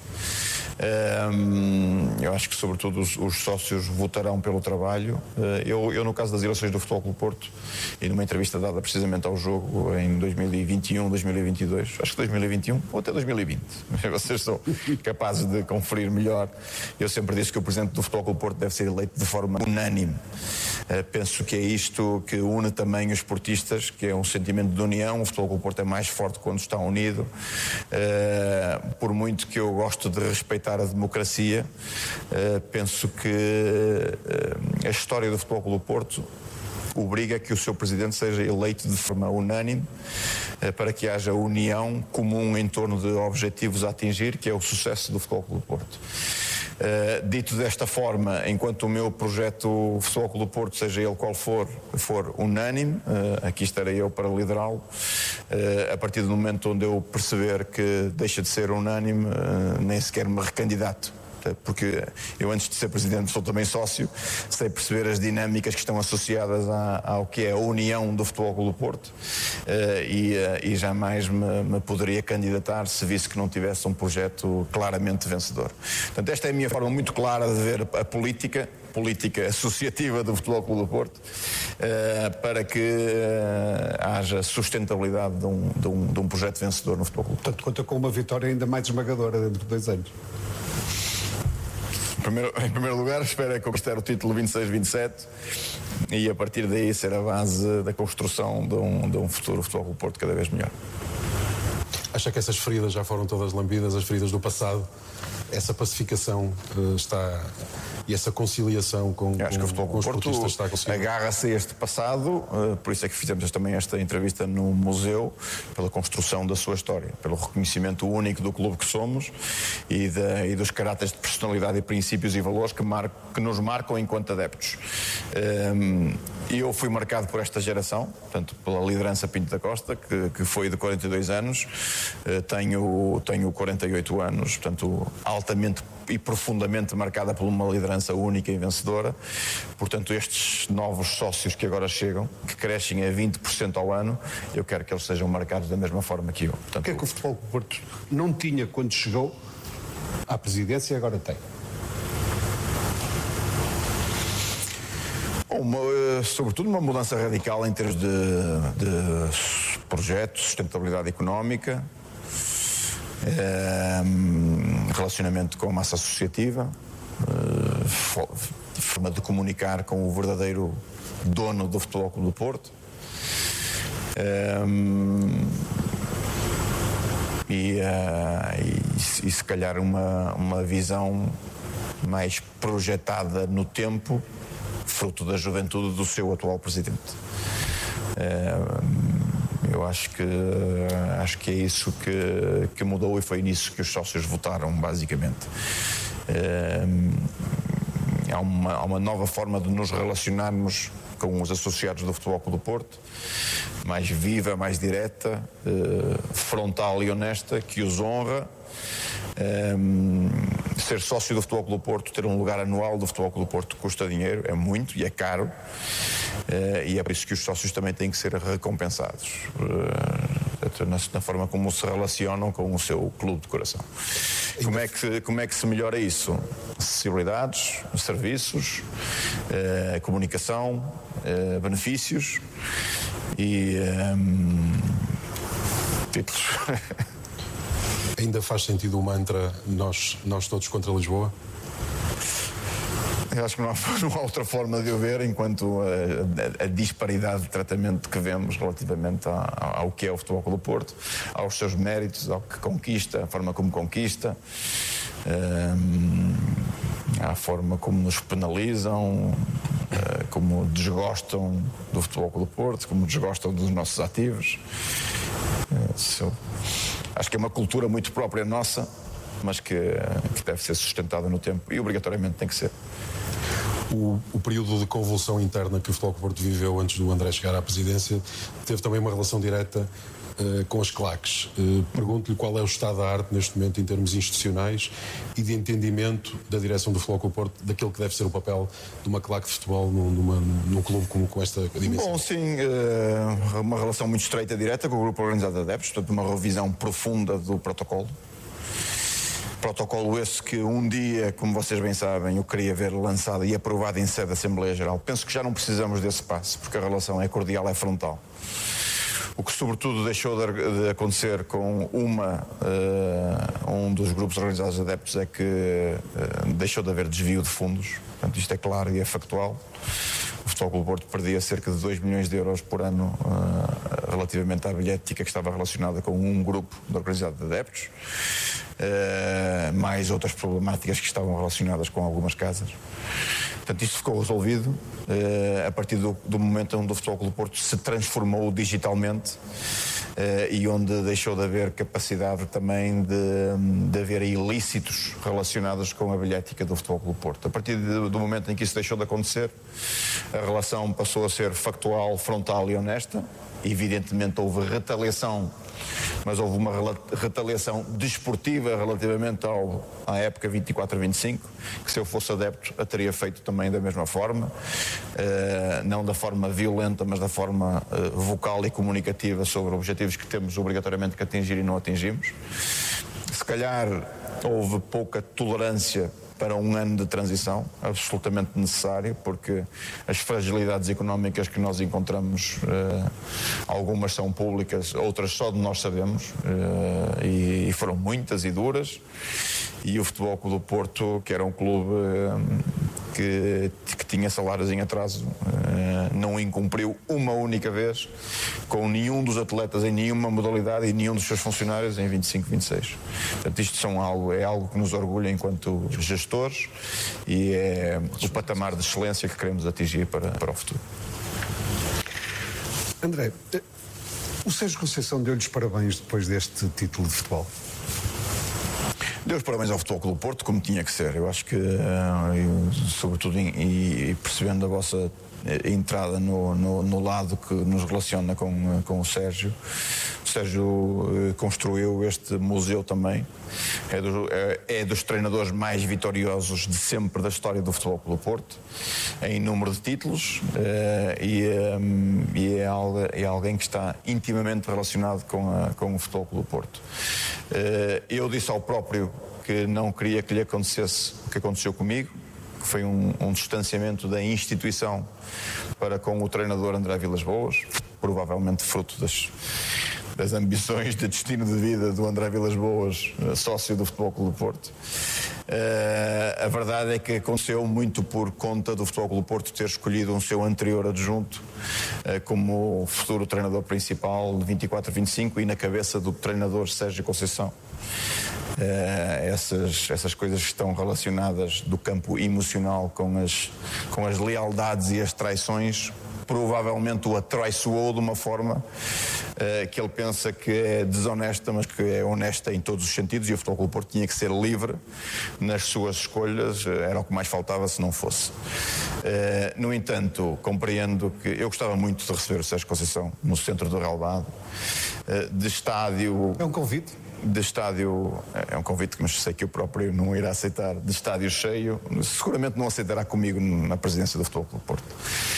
Um, eu acho que, sobretudo, os, os sócios votarão pelo trabalho. Eu, eu, no caso das eleições do Futebol Clube do Porto, e numa entrevista dada precisamente ao jogo em dois mil e vinte e um, dois mil e vinte e dois, acho que dois mil e vinte e um ou até dois mil e vinte, vocês são capazes de conferir melhor. Eu sempre disse que o presidente do Futebol Clube do Porto deve ser eleito de forma unânime. Uh, penso que é isto que une também os portistas, que é um sentimento de união. O Futebol Clube do Porto é mais forte quando está unido. Uh, por muito que eu gosto de respeitar a democracia, Uh, penso que uh, a história do Futebol Clube do Porto obriga que o seu presidente seja eleito de forma unânime uh, para que haja união comum em torno de objetivos a atingir, que é o sucesso do Futebol Clube do Porto. Uh, dito desta forma, enquanto o meu projeto Futebol Clube do Porto, seja ele qual for, for unânime, uh, aqui estarei eu para liderá-lo. Uh, a partir do momento onde eu perceber que deixa de ser unânime, uh, nem sequer me recandidato. Porque eu, antes de ser presidente, sou também sócio, sei perceber as dinâmicas que estão associadas à, ao que é a união do Futebol Clube do Porto, uh, e, uh, e jamais me, me poderia candidatar se visse que não tivesse um projeto claramente vencedor. Portanto, esta é a minha forma muito clara de ver a política, política associativa do Futebol Clube do Porto, uh, para que uh, haja sustentabilidade de um, de, um, de um projeto vencedor no Futebol Clube do Porto.
Portanto, conta com uma vitória ainda mais esmagadora dentro de dois anos.
Primeiro, em primeiro lugar, espero é conquistar o título vinte e seis vinte e sete e a partir daí ser a base da construção de um, de um futuro Futebol Clube do Porto cada vez melhor.
Acha que essas feridas já foram todas lambidas, as feridas do passado? Essa pacificação uh, está... e essa conciliação com,
Eu acho que o Futebol
com os
Clube do
portistas
Porto
está conseguindo?
agarra-se a este passado, uh, por isso é que fizemos também esta entrevista no museu, pela construção da sua história, pelo reconhecimento único do clube que somos e, de, e dos caráteres de personalidade e princípios e valores que, mar, que nos marcam enquanto adeptos. Um, eu fui marcado por esta geração, portanto, pela liderança Pinto da Costa, que, que foi de quarenta e dois anos, uh, tenho, tenho quarenta e oito anos, portanto, altamente e profundamente marcada por uma liderança única e vencedora. Portanto, estes novos sócios que agora chegam, que crescem a vinte por cento ao ano, eu quero que eles sejam marcados da mesma forma que eu. Portanto,
o que é que o Futebol Clube do Porto não tinha quando chegou à presidência e agora tem?
Uma, sobretudo uma mudança radical em termos de, de projetos, sustentabilidade económica, Um, relacionamento com a massa associativa, uh, forma de comunicar com o verdadeiro dono do Futebol Clube do Porto, um, e, uh, e, e se calhar uma, uma visão mais projetada no tempo, fruto da juventude do seu atual presidente. Um, Eu acho que, acho que é isso que, que mudou e foi nisso que os sócios votaram, basicamente. É, há, uma, há uma nova forma de nos relacionarmos com os associados do Futebol Clube do Porto, mais viva, mais direta, frontal e honesta, que os honra. Um, ser sócio do Futebol Clube do Porto, ter um lugar anual do Futebol Clube do Porto custa dinheiro, é muito e é caro, uh, e é por isso que os sócios também têm que ser recompensados uh, na, na forma como se relacionam com o seu clube de coração. Como é que, como é que se melhora isso? Acessibilidades, serviços, uh, comunicação, uh, benefícios e um, títulos.
Ainda faz sentido o mantra nós, nós todos contra Lisboa?
Eu acho que não há, não há outra forma de o ver, enquanto a, a, a disparidade de tratamento que vemos relativamente ao, ao que é o Futebol Clube do Porto, aos seus méritos, ao que conquista, a forma como conquista, um, à forma como nos penalizam, uh, como desgostam do Futebol Clube do Porto, como desgostam dos nossos ativos. Uh, so, acho que é uma cultura muito própria nossa, mas que, que deve ser sustentada no tempo e obrigatoriamente tem que ser.
O, o período de convulsão interna que o Futebol Clube do Porto viveu antes do André chegar à presidência teve também uma relação direta uh, com as claques. Uh, pergunto-lhe qual é o estado da arte neste momento em termos institucionais e de entendimento da direção do Futebol Clube do Porto daquilo que deve ser o papel de uma claque de futebol num, numa, num clube com, com esta dimensão.
Bom, sim, uh, uma relação muito estreita e direta com o grupo organizado de adeptos, portanto uma revisão profunda do protocolo. Protocolo esse que um dia, como vocês bem sabem, eu queria ver lançado e aprovado em sede da Assembleia Geral. Penso que já não precisamos desse passo, porque a relação é cordial, é frontal. O que sobretudo deixou de acontecer com uma, uh, um dos grupos organizados de adeptos é que uh, deixou de haver desvio de fundos. Portanto, isto é claro e é factual. O Futebol Clube do Porto perdia cerca de dois milhões de euros por ano uh, relativamente à bilhética que estava relacionada com um grupo de organizado de adeptos. uh, mais outras problemáticas que estavam relacionadas com algumas casas. Portanto, isto ficou resolvido uh, a partir do, do momento onde o Futebol Clube do Porto se transformou digitalmente uh, e onde deixou de haver capacidade também de, de haver ilícitos relacionados com a bilhética do Futebol Clube do Porto. A partir de, do momento em que isso deixou de acontecer, a relação passou a ser factual, frontal e honesta. Evidentemente houve retaliação, mas houve uma retaliação desportiva relativamente ao, à época vinte e quatro a vinte e cinco, que se eu fosse adepto a teria feito também da mesma forma, uh, não da forma violenta, mas da forma uh, vocal e comunicativa sobre objetivos que temos obrigatoriamente que atingir e não atingimos. Se calhar houve pouca tolerância para um ano de transição, absolutamente necessário, porque as fragilidades económicas que nós encontramos, uh, algumas são públicas, outras só de nós sabemos, uh, e, e foram muitas e duras, e o Futebol Clube do Porto, que era um clube uh, que, que tinha salários em atraso, uh, não incumpriu uma única vez com nenhum dos atletas em nenhuma modalidade e nenhum dos seus funcionários em vinte e cinco, vinte e seis. Portanto, isto são algo, é algo que nos orgulha enquanto gestores e é o patamar de excelência que queremos atingir para, para o futuro.
André, o Sérgio Conceição deu-lhes parabéns depois deste título de futebol?
Deu os parabéns ao Futebol Clube do Porto, como tinha que ser. Eu acho que, sobretudo, e percebendo a vossa entrada no, no, no lado que nos relaciona com, com o Sérgio, o Sérgio construiu este museu também. É, do, é, é dos treinadores mais vitoriosos de sempre da história do Futebol Clube do Porto, em número de títulos, e, e é, algo, é alguém que está intimamente relacionado com, a, com o Futebol Clube do Porto. Eu disse ao próprio que não queria que lhe acontecesse o que aconteceu comigo, que foi um, um distanciamento da instituição para com o treinador André Vilas-Boas, provavelmente fruto das, das ambições de destino de vida do André Vilas-Boas, sócio do Futebol Clube do Porto. Uh, a verdade é que aconteceu muito por conta do Futebol Clube do Porto ter escolhido um seu anterior adjunto uh, como futuro treinador principal de vinte e quatro a vinte e cinco e na cabeça do treinador Sérgio Conceição. Uh, essas, essas coisas estão relacionadas do campo emocional com as, com as lealdades e as traições. Provavelmente o atraiçoou de uma forma uh, que ele pensa que é desonesta, mas que é honesta em todos os sentidos, e o Futebol Clube do Porto tinha que ser livre nas suas escolhas, uh, era o que mais faltava se não fosse. Uh, no entanto, compreendo que eu gostava muito de receber o Sérgio Conceição no centro do relvado, uh, de estádio...
É um convite?
De estádio, é um convite que mas sei que eu próprio não irá aceitar, de estádio cheio, seguramente não aceitará comigo na presidência do Futebol Clube do Porto.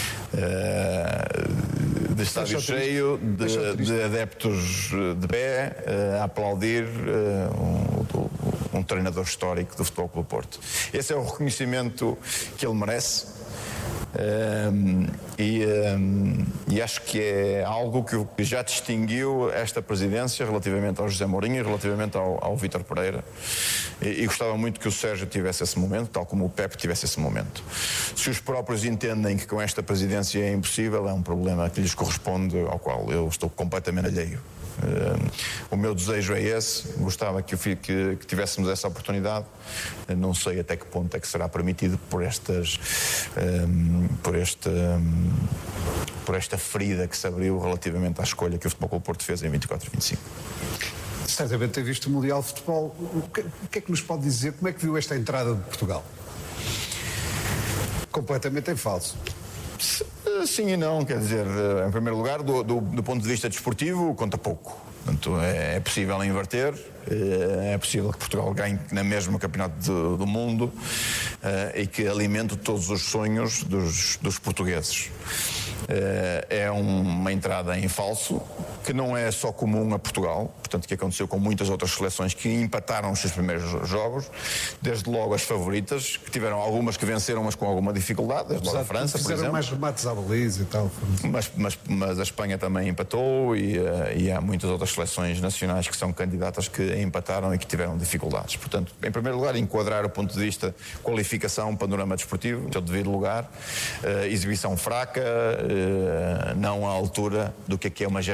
Uh, de estádio cheio, de, de adeptos de pé, uh, a aplaudir uh, um, um treinador histórico do Futebol Clube do Porto. Esse é o reconhecimento que ele merece. Um, e, um, e acho que é algo que já distinguiu esta presidência relativamente ao José Mourinho e relativamente ao, ao Vítor Pereira, e, e gostava muito que o Sérgio tivesse esse momento, tal como o Pepe tivesse esse momento. Se os próprios entendem que com esta presidência é impossível, é um problema que lhes corresponde, ao qual eu estou completamente alheio. Uh, o meu desejo é esse, gostava que, que, que tivéssemos essa oportunidade. Uh, não sei até que ponto é que será permitido por estas um, por esta um, por esta ferida que se abriu relativamente à escolha que o Futebol Clube do Porto fez em vinte e quatro a vinte e cinco.
Certamente tem visto o Mundial de Futebol. O que, o que é que nos pode dizer? Como é que viu esta entrada de Portugal? Completamente em falso.
Sim e não, quer dizer, em primeiro lugar, do, do, do ponto de vista desportivo, conta pouco. Portanto, é, é possível inverter, é possível que Portugal ganhe na mesma campeonato do, do mundo é, e que alimente todos os sonhos dos, dos portugueses. É, é uma entrada em falso, que não é só comum a Portugal, portanto, que aconteceu com muitas outras seleções que empataram os seus primeiros jogos, desde logo as favoritas, que tiveram algumas que venceram, mas com alguma dificuldade, desde logo a França, por exemplo.
Fizeram mais remates à baliza e tal.
Mas, mas, mas a Espanha também empatou e, e há muitas outras seleções nacionais que são candidatas que empataram e que tiveram dificuldades. Portanto, em primeiro lugar, enquadrar o ponto de vista qualificação, panorama desportivo, seu devido lugar, uh, exibição fraca, uh, não à altura do que é, que é uma geração de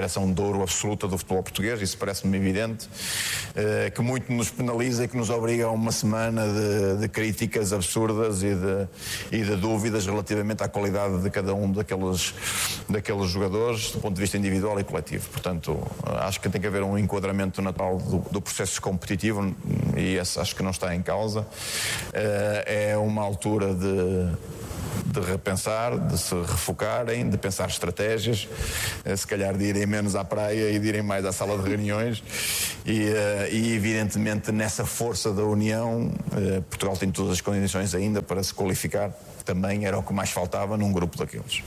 ouro absoluta do futebol português, isso parece-me evidente, que muito nos penaliza e que nos obriga a uma semana de, de críticas absurdas e de, e de dúvidas relativamente à qualidade de cada um daqueles, daqueles jogadores do ponto de vista individual e coletivo. Portanto, acho que tem que haver um enquadramento natural do, do processo competitivo e esse acho que não está em causa. É uma altura de de repensar, de se refocarem, de pensar estratégias, se calhar de irem menos à praia e de irem mais à sala de reuniões e, e evidentemente nessa força da união, Portugal tem todas as condições ainda para se qualificar, também era o que mais faltava num grupo daqueles.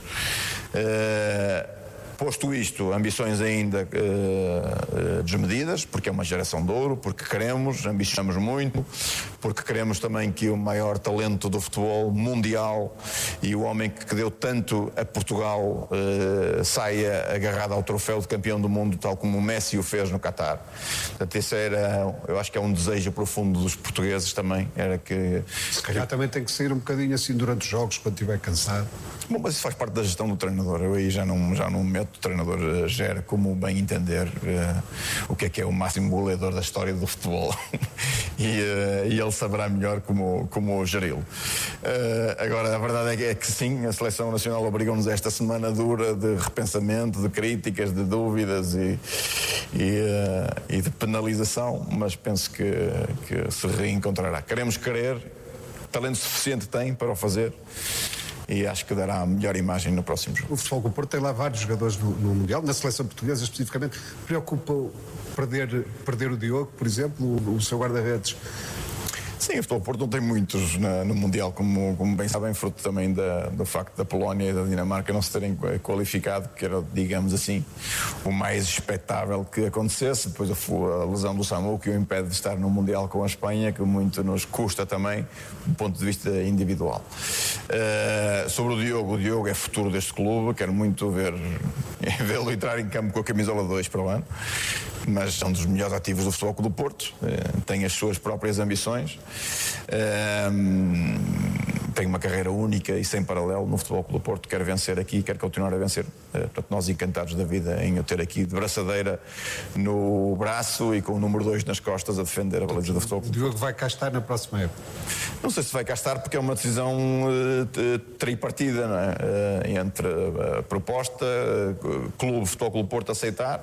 Posto isto, ambições ainda uh, uh, desmedidas, porque é uma geração de ouro, porque queremos, ambicionamos muito, porque queremos também que o maior talento do futebol mundial e o homem que deu tanto a Portugal uh, saia agarrado ao troféu de campeão do mundo, tal como o Messi o fez no Qatar. Portanto, esse era, eu acho que é um desejo profundo dos portugueses também, era que...
Se calhar também tem que sair um bocadinho assim durante os jogos, quando estiver cansado.
Bom, mas isso faz parte da gestão do treinador. Eu aí já não, já não meto. O treinador uh, gera como bem entender uh, o que é que é o máximo goleador da história do futebol. e, uh, e ele saberá melhor como, como geri-lo. Uh, agora, a verdade é que, é que sim, a Seleção Nacional obrigou-nos a esta semana dura de repensamento, de críticas, de dúvidas e, e, uh, e de penalização, mas penso que, que se reencontrará. Queremos querer, talento suficiente tem para o fazer. E acho que dará a melhor imagem no próximo jogo.
O Futebol Clube do Porto tem lá vários jogadores no, no Mundial, na seleção portuguesa especificamente. Preocupa perder, perder o Diogo, por exemplo, o, o seu guarda-redes?
Sim, o Futebol Porto não tem muitos na, no Mundial, como, como bem sabem, fruto também da, do facto da Polónia e da Dinamarca não se terem qualificado, que era, digamos assim, o mais expectável que acontecesse. Depois a, a lesão do Samu, que o impede de estar no Mundial com a Espanha, que muito nos custa também, do ponto de vista individual. Uh, sobre o Diogo, o Diogo é futuro deste clube, quero muito ver, vê-lo entrar em campo com a camisola dois para o ano. Mas é um dos melhores ativos do Futebol Clube do Porto, tem as suas próprias ambições, tem uma carreira única e sem paralelo no Futebol Clube do Porto, quer vencer aqui, quer continuar a vencer. Portanto, nós encantados da vida em o ter aqui de braçadeira no braço e com o número dois nas costas a defender a baliza do Futebol Clube.
O Diogo vai cá estar na próxima época?
Não sei se vai cá estar porque é uma decisão uh, tripartida, não é? Uh, entre a proposta, uh, clube, Futebol Clube do Porto aceitar,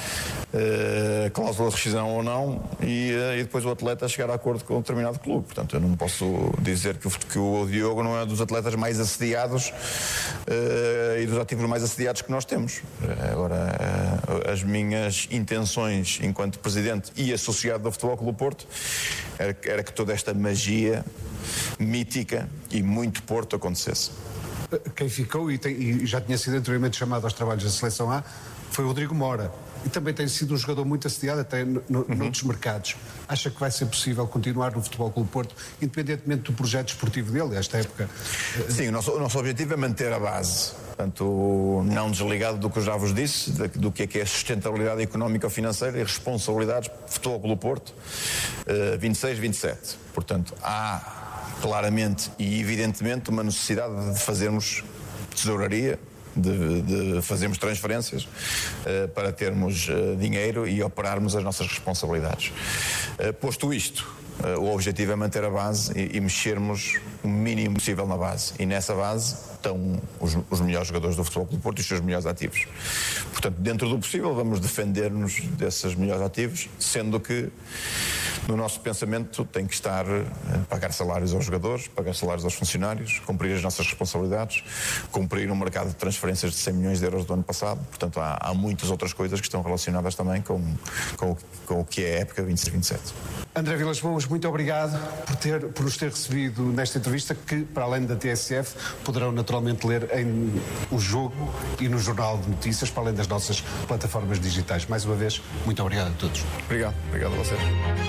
Uh, cláusula de rescisão ou não e, uh, e depois o atleta chegar a acordo com um determinado clube. Portanto, eu não posso dizer que o, que o Diogo não é dos atletas mais assediados uh, e dos ativos mais assediados que nós temos. Uh, agora, uh, as minhas intenções enquanto presidente e associado do Futebol Clube do Porto era, era que toda esta magia mítica e muito Porto acontecesse.
Quem ficou e, tem, e já tinha sido anteriormente chamado aos trabalhos da Seleção A foi o Rodrigo Mora. E também tem sido um jogador muito assediado até no, no, uhum. noutros mercados. Acha que vai ser possível continuar no Futebol Clube do Porto, independentemente do projeto esportivo dele, esta época?
Sim, o nosso, o nosso objetivo é manter a base. Portanto, não desligado do que eu já vos disse, do que é que é sustentabilidade económica ou financeira e responsabilidades do Futebol Clube do Porto, uh, vinte e seis, vinte e sete. Portanto, há claramente e evidentemente uma necessidade de fazermos tesouraria, De, de fazermos transferências uh, para termos uh, dinheiro e operarmos as nossas responsabilidades. Uh, posto isto, uh, o objetivo é manter a base e, e mexermos o mínimo possível na base. E nessa base estão os, os melhores jogadores do Futebol Clube do Porto e os seus melhores ativos. Portanto, dentro do possível, vamos defender-nos desses melhores ativos, sendo que no nosso pensamento tem que estar a pagar salários aos jogadores, pagar salários aos funcionários, cumprir as nossas responsabilidades, cumprir um mercado de transferências de cem milhões de euros do ano passado. Portanto, há, há muitas outras coisas que estão relacionadas também com, com, o, com o que é a época vinte e seis, vinte e sete.
André Vilas Boas, muito obrigado por, ter, por nos ter recebido nesta entrevista que, para além da T S F, poderão naturalmente ler em O Jogo e no Jornal de Notícias, para além das nossas plataformas digitais. Mais uma vez, muito obrigado a todos.
Obrigado, obrigado a vocês.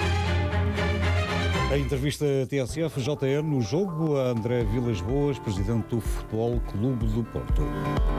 A entrevista T S F J N no Jogo a André Vilas Boas, presidente do Futebol Clube do Porto.